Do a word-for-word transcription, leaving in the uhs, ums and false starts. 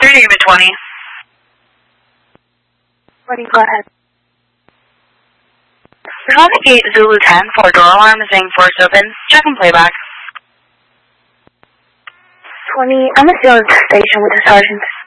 Security Unit twenty. twenty, go ahead. You're on the gate Zulu ten for door alarm is saying force open. Check and playback. twenty, I'm at the station with the sergeant.